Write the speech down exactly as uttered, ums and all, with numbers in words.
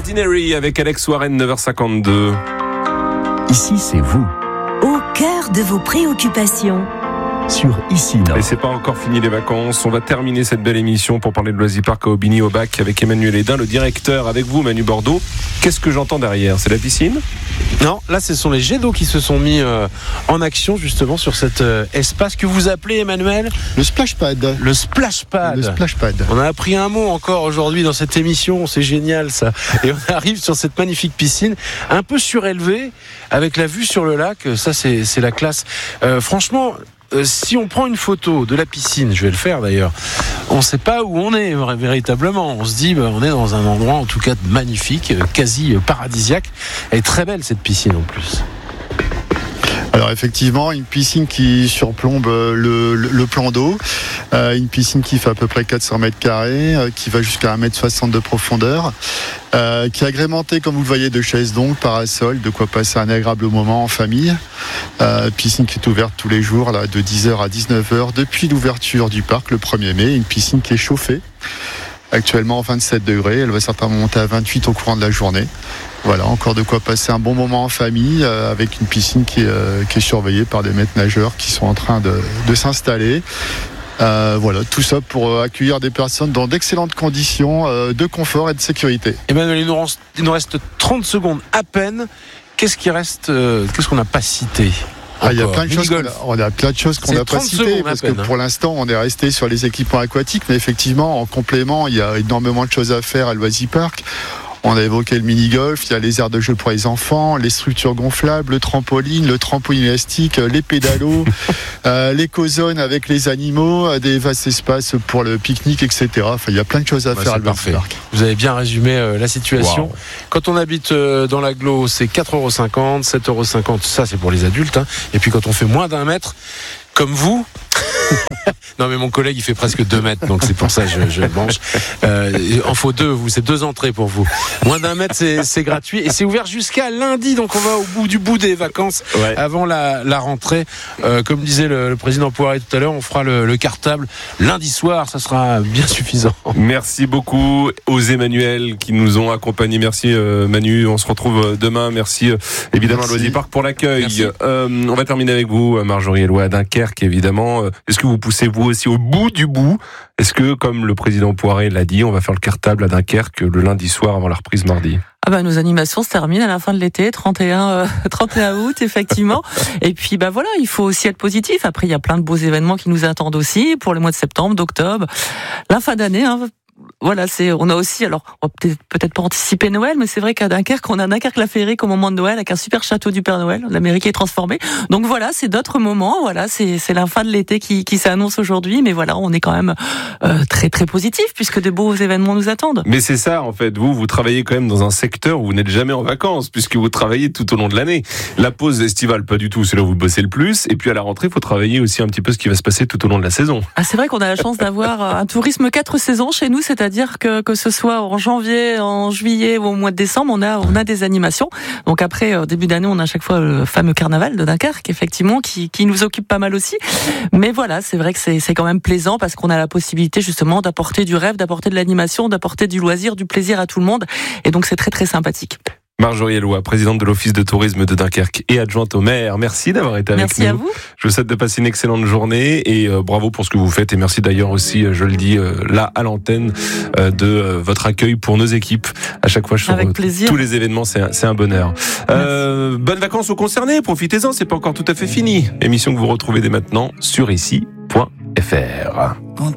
Ordinary avec Alex Warren, neuf heures cinquante-deux. Ici, c'est vous. Au cœur de vos préoccupations. Sur Ici Nord. Et c'est pas encore fini les vacances. On va terminer cette belle émission pour parler de Loisipark à Aubigny-au-Bac avec Emmanuel Hédin, le directeur, avec vous, Manu Bordeaux. Qu'est-ce que j'entends derrière ? C'est la piscine ? Non, là ce sont les jets d'eau qui se sont mis euh, en action justement sur cet euh, espace que vous appelez, Emmanuel, Le splash pad. le splash pad. Le splash pad. On a appris un mot encore aujourd'hui dans cette émission, c'est génial ça. Et on arrive sur cette magnifique piscine, un peu surélevée, avec la vue sur le lac. Ça c'est, c'est la classe. Euh, franchement, euh, si on prend une photo de la piscine, je vais le faire d'ailleurs, on ne sait pas où on est véritablement. On se dit, bah, on est dans un endroit en tout cas magnifique, quasi paradisiaque. Elle est très belle cette piscine en plus. Alors effectivement, une piscine qui surplombe le, le, le plan d'eau, euh, une piscine qui fait à peu près quatre cents mètres carrés, euh, qui va jusqu'à un mètre soixante de profondeur, euh, qui est agrémentée, comme vous le voyez, de chaises longues, parasols, de quoi passer un agréable moment en famille. Euh, piscine qui est ouverte tous les jours, là, de dix heures à dix-neuf heures, depuis l'ouverture du parc le premier mai, une piscine qui est chauffée. Actuellement vingt-sept degrés, elle va certainement monter à vingt-huit au courant de la journée. Voilà, encore de quoi passer un bon moment en famille euh, avec une piscine qui est, euh, qui est surveillée par des maîtres nageurs qui sont en train de, de s'installer. Euh, voilà, tout ça pour euh, accueillir des personnes dans d'excellentes conditions euh, de confort et de sécurité. Emmanuel, il nous reste, il nous reste trente secondes à peine. Qu'est-ce qui reste, euh, qu'est-ce qu'on n'a pas cité ? Ah, il y a Encore. plein de choses qu'on Mini-golf. a, on a plein de choses qu'on C'est n'a pas trente citées secondes à parce peine, que hein. pour l'instant on est resté sur les équipements aquatiques, mais effectivement en complément il y a énormément de choses à faire à Loisipark. On a évoqué le mini-golf, il y a les aires de jeu pour les enfants, les structures gonflables, le trampoline, le trampoline élastique, les pédalos, euh, l'éco-zone avec les animaux, des vastes espaces pour le pique-nique, et cetera. Enfin, il y a plein de choses à Bah, faire à c'est parfait. Loisipark. Vous avez bien résumé euh, la situation. Wow. Quand on habite euh, dans l'agglo, c'est quatre euros cinquante, sept euros cinquante, ça c'est pour les adultes. Hein. Et puis quand on fait moins d'un mètre, comme vous... non mais mon collègue il fait presque deux mètres, donc c'est pour ça que je, je le mange. Euh, il en faut deux, vous, c'est deux entrées pour vous. Moins d'un mètre c'est, c'est gratuit et c'est ouvert jusqu'à lundi, donc on va au bout du bout des vacances, Ouais. avant la, la rentrée. Euh, comme disait le, le président Poiré tout à l'heure, on fera le, le cartable lundi soir, ça sera bien suffisant. Merci beaucoup aux Emmanuel qui nous ont accompagnés. Merci euh, Manu, on se retrouve demain. Merci euh, évidemment Merci. à Loisipark pour l'accueil. Merci. Euh, on va terminer avec vous, Marjorie Eloi, à Dunkerque évidemment. Est-ce que vous poussez vous aussi au bout du bout ? Est-ce que, comme le président Poiré l'a dit, on va faire le cartable à Dunkerque le lundi soir avant la reprise mardi ? Ah bah, nos animations se terminent à la fin de l'été, trente et un, euh, trente et un août, effectivement. Et puis, bah voilà, il faut aussi être positif. Après, il y a plein de beaux événements qui nous attendent aussi pour les mois de septembre, d'octobre, la fin d'année, hein. Voilà, c'est, on a aussi, alors, on va peut-être, peut-être pas anticiper Noël, mais c'est vrai qu'à Dunkerque, on a Dunkerque-la-Féerique au moment de Noël avec un super château du Père Noël. L'Amérique est transformée. Donc voilà, c'est d'autres moments. Voilà, c'est, c'est la fin de l'été qui, qui s'annonce aujourd'hui. Mais voilà, on est quand même euh, très, très positif puisque de beaux événements nous attendent. Mais c'est ça, en fait. Vous, vous travaillez quand même dans un secteur où vous n'êtes jamais en vacances, puisque vous travaillez tout au long de l'année. La pause estivale, pas du tout, c'est là où vous bossez le plus. Et puis à la rentrée, il faut travailler aussi un petit peu ce qui va se passer tout au long de la saison. Ah, c'est vrai qu'on a la chance d'avoir un tourisme quatre saisons chez nous, c'est-à-dire que que ce soit en janvier, en juillet ou au mois de décembre, on a on a des animations. Donc après euh, début d'année, on a à chaque fois le fameux carnaval de Dunkerque, effectivement, qui qui nous occupe pas mal aussi. Mais voilà, c'est vrai que c'est c'est quand même plaisant parce qu'on a la possibilité justement d'apporter du rêve, d'apporter de l'animation, d'apporter du loisir, du plaisir à tout le monde. Et donc c'est très très sympathique. Marjorie Eloi, présidente de l'Office de tourisme de Dunkerque et adjointe au maire. Merci d'avoir été avec Merci nous. à vous. Je vous souhaite de passer une excellente journée et euh, bravo pour ce que vous faites. Et merci d'ailleurs aussi, euh, je le dis euh, là à l'antenne, euh, de euh, votre accueil pour nos équipes. À chaque fois, sur Avec euh, plaisir. tous les événements, c'est un, c'est un bonheur. Euh, bonnes vacances aux concernés, profitez-en, c'est pas encore tout à fait fini. Émission que vous retrouvez dès maintenant sur ici point f r.